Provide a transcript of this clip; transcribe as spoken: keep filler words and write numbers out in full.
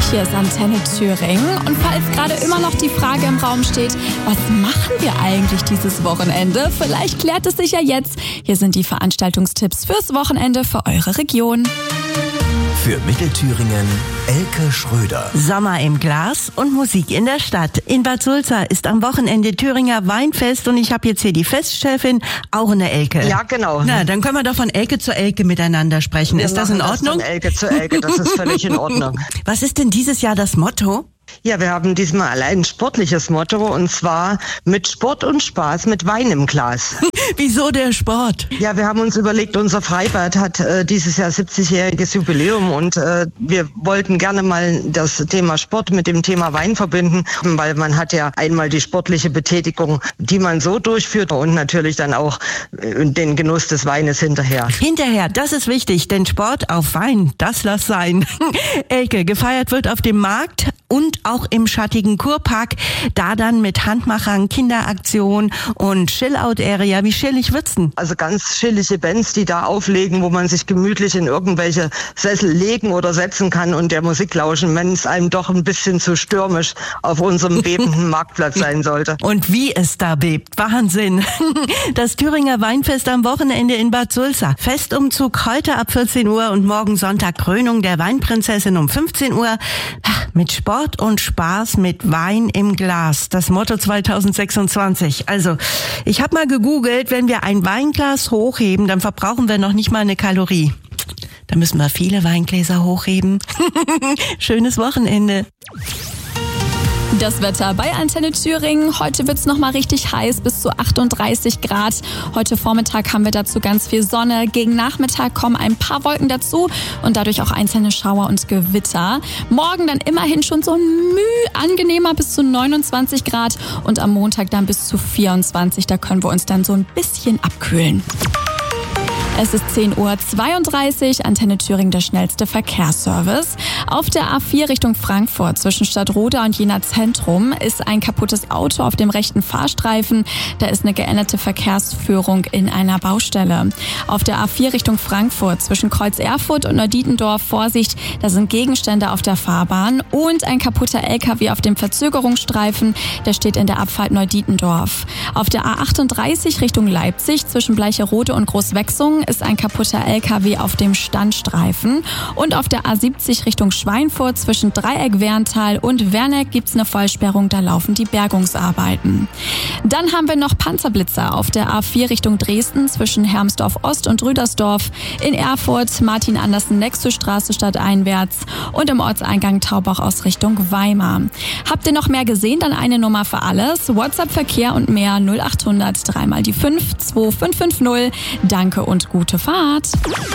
Hier ist Antenne Thüringen. Und falls gerade immer noch die Frage im Raum steht, was machen wir eigentlich dieses Wochenende? Vielleicht klärt es sich ja jetzt. Hier sind die Veranstaltungstipps fürs Wochenende für eure Region. Für Mittelthüringen Elke Schröder. Sommer im Glas und Musik in der Stadt. In Bad Sulza ist am Wochenende Thüringer Weinfest und ich habe jetzt hier die Festchefin, auch eine Elke. Ja, genau. Na, dann können wir doch von Elke zu Elke miteinander sprechen. Wir ist das in Ordnung? Das von Elke zu Elke, das ist völlig in Ordnung. Was ist denn dieses Jahr das Motto? Ja, wir haben diesmal allein ein sportliches Motto und zwar mit Sport und Spaß mit Wein im Glas. Wieso der Sport? Ja, wir haben uns überlegt, unser Freibad hat äh, dieses Jahr siebzigjähriges Jubiläum und äh, wir wollten gerne mal das Thema Sport mit dem Thema Wein verbinden, weil man hat ja einmal die sportliche Betätigung, die man so durchführt und natürlich dann auch äh, den Genuss des Weines hinterher. Hinterher, das ist wichtig, denn Sport auf Wein, das lass sein. Elke, gefeiert wird auf dem Markt und auch im schattigen Kurpark, da dann mit Handmachern, Kinderaktion und Chill-Out-Area. Wie chillig wird's denn? Also ganz chillige Bands, die da auflegen, wo man sich gemütlich in irgendwelche Sessel legen oder setzen kann und der Musik lauschen, wenn es einem doch ein bisschen zu stürmisch auf unserem bebenden Marktplatz sein sollte. Und wie es da bebt. Wahnsinn. Das Thüringer Weinfest am Wochenende in Bad Sulza. Festumzug heute ab vierzehn Uhr und morgen Sonntag Krönung der Weinprinzessin um fünfzehn Uhr. Mit Sport und Spaß mit Wein im Glas. Das Motto zweitausendsechsundzwanzig. Also, ich habe mal gegoogelt, wenn wir ein Weinglas hochheben, dann verbrauchen wir noch nicht mal eine Kalorie. Da müssen wir viele Weingläser hochheben. Schönes Wochenende. Das Wetter bei Antenne Thüringen. Heute wird's noch mal richtig heiß, bis zu achtunddreißig Grad. Heute Vormittag haben wir dazu ganz viel Sonne. Gegen Nachmittag kommen ein paar Wolken dazu und dadurch auch einzelne Schauer und Gewitter. Morgen dann immerhin schon so ein Müh angenehmer, bis zu neunundzwanzig Grad und am Montag dann bis zu vierundzwanzig. Da können wir uns dann so ein bisschen abkühlen. Es ist zehn Uhr zweiunddreißig, Antenne Thüringen, der schnellste Verkehrsservice. Auf der A vier Richtung Frankfurt zwischen Stadtroda und Jena Zentrum ist ein kaputtes Auto auf dem rechten Fahrstreifen. Da ist eine geänderte Verkehrsführung in einer Baustelle. Auf der A vier Richtung Frankfurt zwischen Kreuz Erfurt und Neudietendorf, Vorsicht, da sind Gegenstände auf der Fahrbahn und ein kaputter L K W auf dem Verzögerungsstreifen, der steht in der Abfahrt Neudietendorf. Auf der A achtunddreißig Richtung Leipzig zwischen Bleicherode und Großwechsung ist ein kaputter L K W auf dem Standstreifen. Und auf der A siebzig Richtung Schweinfurt zwischen Dreieck-Werntal und Werneck gibt's eine Vollsperrung, da laufen die Bergungsarbeiten. Dann haben wir noch Panzerblitzer auf der A vier Richtung Dresden zwischen Hermsdorf Ost und Rüdersdorf, in Erfurt Martin-Andersen-Nexus-Straße stadteinwärts und im Ortseingang Taubach aus Richtung Weimar. Habt ihr noch mehr gesehen? Dann eine Nummer für alles. WhatsApp-Verkehr und mehr null achthundert drei mal die fünf zwei fünf fünf null. Danke und gute Fahrt.